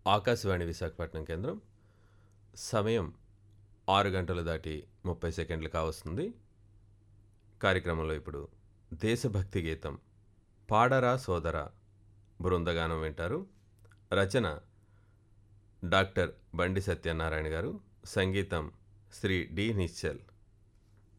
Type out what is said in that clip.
ఆకాశవాణి విశాఖపట్నం కేంద్రం. సమయం 6 గంటలు దాటి 30 సెకండ్లు కావస్తుంది. కార్యక్రమంలో ఇప్పుడు దేశభక్తి గీతం పాడరా సోదరా బృందగానం వింటారు. రచన డాక్టర్ బండి సత్యనారాయణ గారు, సంగీతం శ్రీ డి నిశ్చల్.